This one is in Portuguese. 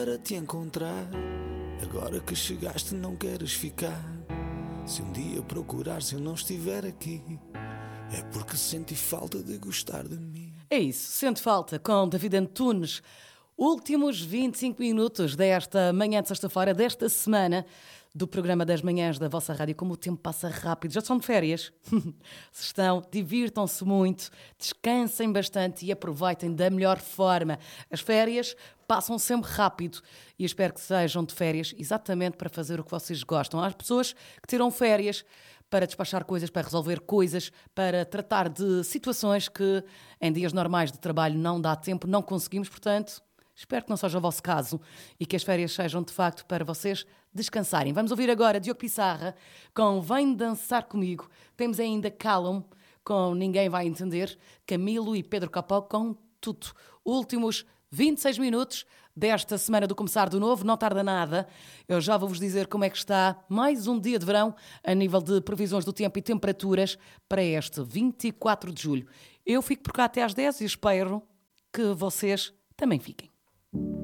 Para te encontrar, agora que chegaste não queres ficar. Se um dia procurar, se eu não estiver aqui, é porque senti falta de gostar de mim. É isso, sente falta com David Antunes. Últimos 25 minutos desta manhã de sexta-feira, desta semana, do programa das manhãs da vossa rádio. Como o tempo passa rápido, já são de férias. Se estão, divirtam-se muito, descansem bastante e aproveitem da melhor forma. As férias passam sempre rápido e espero que sejam de férias exatamente para fazer o que vocês gostam. Há pessoas que tiram férias para despachar coisas, para resolver coisas, para tratar de situações que em dias normais de trabalho não dá tempo, não conseguimos, portanto... Espero que não seja o vosso caso e que as férias sejam de facto para vocês descansarem. Vamos ouvir agora Diogo Pissarra com Vem Dançar Comigo. Temos ainda Callum com Ninguém Vai Entender, Camilo e Pedro Capó com Tudo. Últimos 26 minutos desta semana do Começar do Novo, não tarda nada. Eu já vou-vos dizer como é que está mais um dia de verão a nível de previsões do tempo e temperaturas para este 24 de julho. Eu fico por cá até às 10 e espero que vocês também fiquem.